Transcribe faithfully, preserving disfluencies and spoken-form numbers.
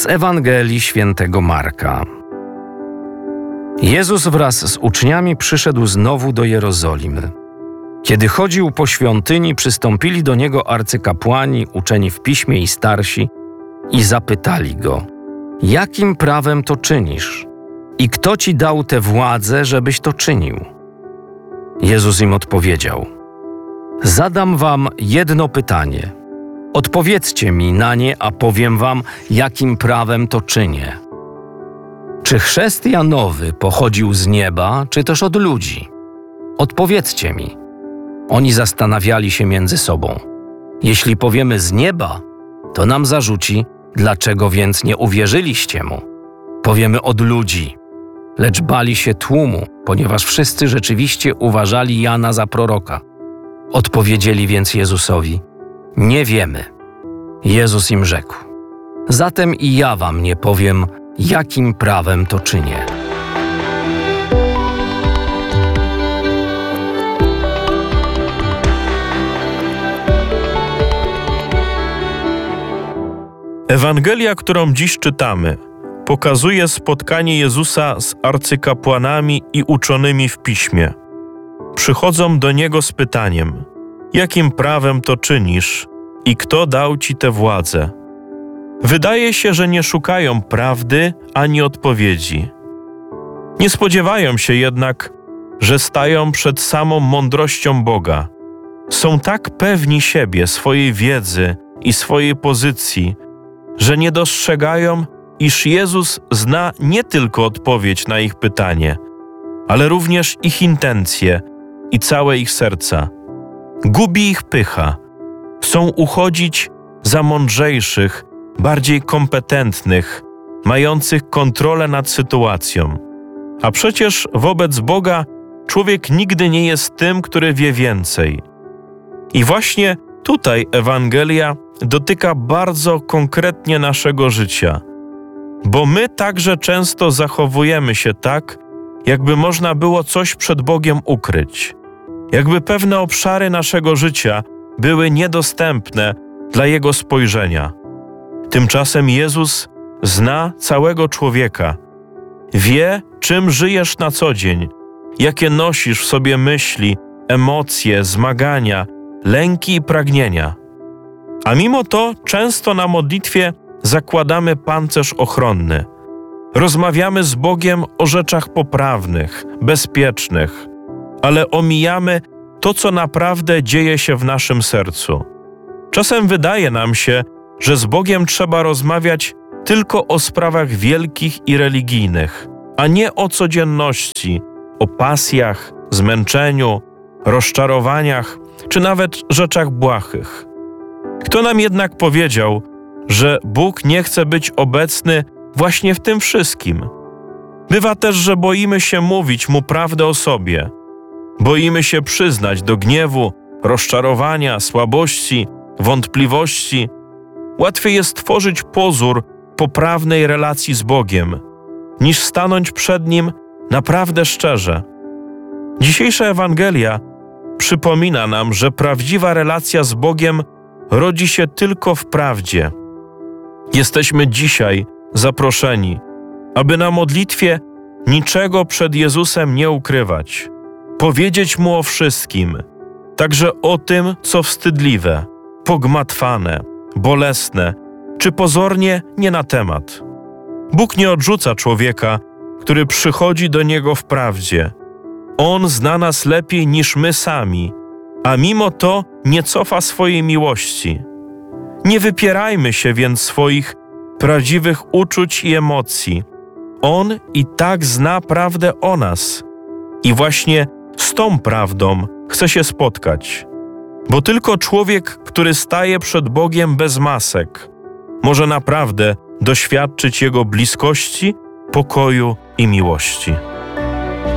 Z Ewangelii Świętego Marka. Jezus wraz z uczniami przyszedł znowu do Jerozolimy. Kiedy chodził po świątyni, przystąpili do Niego arcykapłani, uczeni w piśmie i starsi i zapytali Go: jakim prawem to czynisz? I kto Ci dał tę władzę, żebyś to czynił? Jezus im odpowiedział: zadam wam jedno pytanie. Odpowiedzcie mi na nie, a powiem wam, jakim prawem to czynię. Czy chrzest Janowy pochodził z nieba, czy też od ludzi? Odpowiedzcie mi. Oni zastanawiali się między sobą. Jeśli powiemy z nieba, to nam zarzuci, dlaczego więc nie uwierzyliście mu. Powiemy od ludzi. Lecz bali się tłumu, ponieważ wszyscy rzeczywiście uważali Jana za proroka. Odpowiedzieli więc Jezusowi: nie wiemy. Jezus im rzekł: zatem i ja wam nie powiem, jakim prawem to czynię. Ewangelia, którą dziś czytamy, pokazuje spotkanie Jezusa z arcykapłanami i uczonymi w piśmie. Przychodzą do Niego z pytaniem: jakim prawem to czynisz i kto dał Ci tę władzę? Wydaje się, że nie szukają prawdy ani odpowiedzi. Nie spodziewają się jednak, że stają przed samą mądrością Boga. Są tak pewni siebie, swojej wiedzy i swojej pozycji, że nie dostrzegają, iż Jezus zna nie tylko odpowiedź na ich pytanie, ale również ich intencje i całe ich serca. Gubi ich pycha. Chcą uchodzić za mądrzejszych, bardziej kompetentnych, mających kontrolę nad sytuacją. A przecież wobec Boga człowiek nigdy nie jest tym, który wie więcej. I właśnie tutaj Ewangelia dotyka bardzo konkretnie naszego życia, bo my także często zachowujemy się tak, jakby można było coś przed Bogiem ukryć, jakby pewne obszary naszego życia były niedostępne dla Jego spojrzenia. Tymczasem Jezus zna całego człowieka, wie, czym żyjesz na co dzień, jakie nosisz w sobie myśli, emocje, zmagania, lęki i pragnienia. A mimo to często na modlitwie zakładamy pancerz ochronny. Rozmawiamy z Bogiem o rzeczach poprawnych, bezpiecznych, ale omijamy to, co naprawdę dzieje się w naszym sercu. Czasem wydaje nam się, że z Bogiem trzeba rozmawiać tylko o sprawach wielkich i religijnych, a nie o codzienności, o pasjach, zmęczeniu, rozczarowaniach czy nawet rzeczach błahych. Kto nam jednak powiedział, że Bóg nie chce być obecny właśnie w tym wszystkim? Bywa też, że boimy się mówić Mu prawdę o sobie. Boimy się przyznać do gniewu, rozczarowania, słabości, wątpliwości. Łatwiej jest tworzyć pozór poprawnej relacji z Bogiem, niż stanąć przed Nim naprawdę szczerze. Dzisiejsza Ewangelia przypomina nam, że prawdziwa relacja z Bogiem rodzi się tylko w prawdzie. Jesteśmy dzisiaj zaproszeni, aby na modlitwie niczego przed Jezusem nie ukrywać, powiedzieć Mu o wszystkim, także o tym, co wstydliwe, pogmatwane, bolesne, czy pozornie nie na temat. Bóg nie odrzuca człowieka, który przychodzi do Niego w prawdzie. On zna nas lepiej niż my sami, a mimo to nie cofa swojej miłości. Nie wypierajmy się więc swoich prawdziwych uczuć i emocji. On i tak zna prawdę o nas i właśnie z tą prawdą chce się spotkać. Bo tylko człowiek, który staje przed Bogiem bez masek, może naprawdę doświadczyć Jego bliskości, pokoju i miłości.